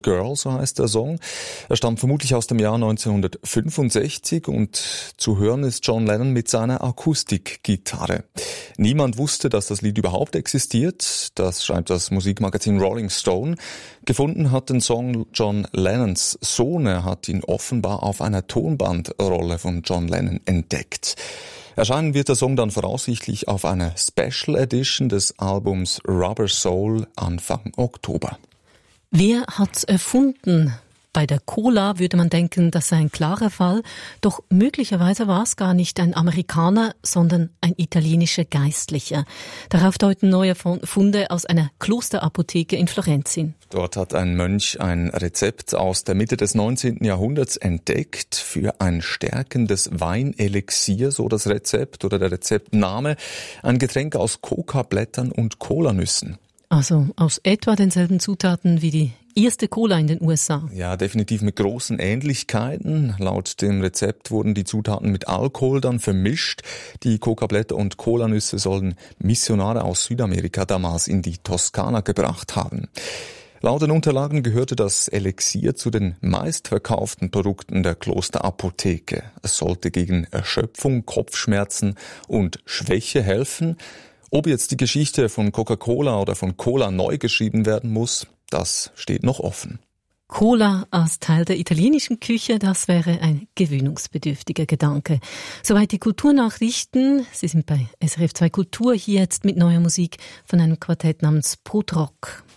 Girl, so heißt der Song. Er stammt vermutlich aus dem Jahr 1965 und zu hören ist John Lennon mit seiner Akustikgitarre. Niemand wusste, dass das Lied überhaupt existiert. Das schreibt das Musikmagazin Rolling Stone. Gefunden hat den Song John Lennons Sohn. Er hat ihn offenbar auf einer Tonbandrolle von John Lennon entdeckt. Erscheinen wird der Song dann voraussichtlich auf einer Special Edition des Albums Rubber Soul Anfang Oktober. Wer hat's erfunden? Bei der Cola würde man denken, das sei ein klarer Fall, doch möglicherweise war es gar nicht ein Amerikaner, sondern ein italienischer Geistlicher. Darauf deuten neue Funde aus einer Klosterapotheke in Florenz hin. Dort hat ein Mönch ein Rezept aus der Mitte des 19. Jahrhunderts entdeckt für ein stärkendes Weinelixier, so das Rezept oder der Rezeptname, ein Getränk aus Kokablättern und Kolanüssen. Also aus etwa denselben Zutaten wie die erste Cola in den USA. Ja, definitiv mit großen Ähnlichkeiten. Laut dem Rezept wurden die Zutaten mit Alkohol dann vermischt. Die Kokablätter und Kolanüsse sollen Missionare aus Südamerika damals in die Toskana gebracht haben. Laut den Unterlagen gehörte das Elixier zu den meistverkauften Produkten der Klosterapotheke. Es sollte gegen Erschöpfung, Kopfschmerzen und Schwäche helfen. Ob jetzt die Geschichte von Coca-Cola oder von Cola neu geschrieben werden muss, das steht noch offen. Cola als Teil der italienischen Küche, das wäre ein gewöhnungsbedürftiger Gedanke. Soweit die Kulturnachrichten. Sie sind bei SRF 2 Kultur, hier jetzt mit neuer Musik von einem Quartett namens Protrock.